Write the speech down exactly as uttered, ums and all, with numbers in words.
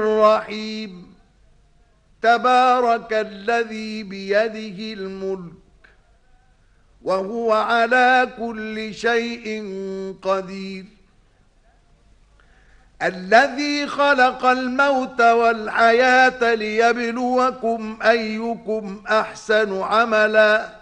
الرحيم تبارك الذي بيده الملك وهو على كل شيء قدير الذي خلق الموت والحياة ليبلوكم أيكم أحسن عملاً